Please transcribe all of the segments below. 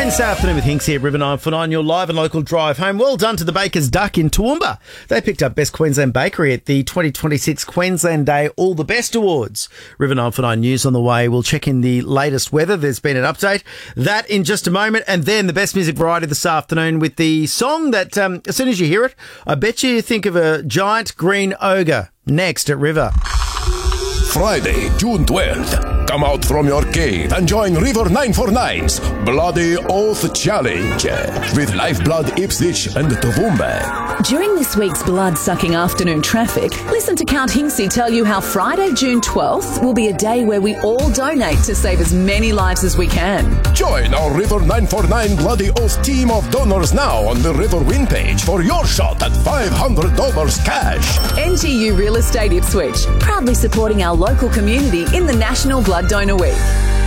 9 this afternoon with Hinks here, River 949, your live and local drive home. Well done to the Baker's Duck in Toowoomba. They picked up Best Queensland Bakery at the 2026 Queensland Day All the Best Awards. River 949 news on the way. We'll check in the latest weather. There's been an update. That in just a moment. And then the best music variety this afternoon with the song that, as soon as you hear it, I bet you think of a giant green ogre. Next at River. Friday, June 12th. Come out from your cave and join River 949's Bloody Oath Challenge with Lifeblood Ipswich and Toowoomba. During this week's blood-sucking afternoon traffic, listen to Count Hinksey tell you how Friday, June 12th will be a day where we all donate to save as many lives as we can. Join our River 949 Bloody Oath team of donors now on the River Win page for your shot at $500 cash. NTU Real Estate Ipswich, proudly supporting our local community in the National Blood Donor Week.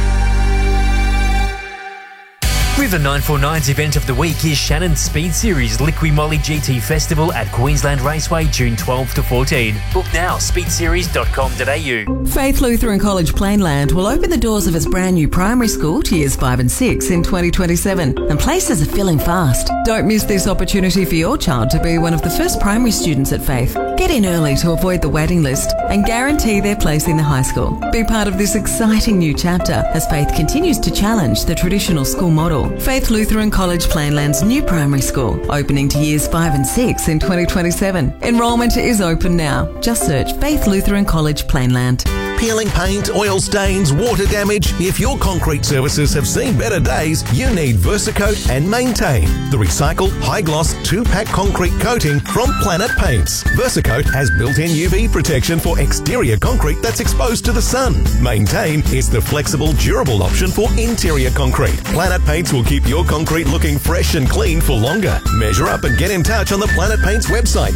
River 949's event of the week is Shannon's Speed Series Liqui Moly GT Festival at Queensland Raceway, June 12 to 14. Book now, speedseries.com.au. Faith Lutheran College Plainland will open the doors of its brand new primary school to years 5 and 6 in 2027, and places are filling fast. Don't miss this opportunity for your child to be one of the first primary students at Faith. Get in early to avoid the waiting list and guarantee their place in the high school. Be part of this exciting new chapter as Faith continues to challenge the traditional school model. Faith Lutheran College Plainland's new primary school, opening to years 5 and 6 in 2027. Enrolment is open now. Just search Faith Lutheran College Plainland. Peeling paint, oil stains, water damage. If your concrete services have seen better days, you need Versacoat and Maintain, the recycled high-gloss 2-pack concrete coating from Planet Paints. Versacoat has built-in UV protection for exterior concrete that's exposed to the sun. Maintain is the flexible, durable option for interior concrete. Planet Paints will keep your concrete looking fresh and clean for longer. Measure up and get in touch on the Planet Paints website